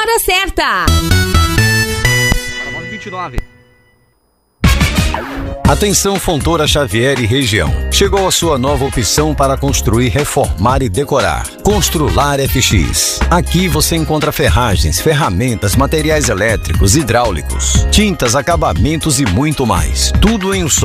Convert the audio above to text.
hora certa. 29. Atenção Fontoura Xavier e região. Chegou a sua nova opção para construir, reformar e decorar. Constrular FX. Aqui você encontra ferragens, ferramentas, materiais elétricos, hidráulicos, tintas, acabamentos e muito mais. Tudo em um só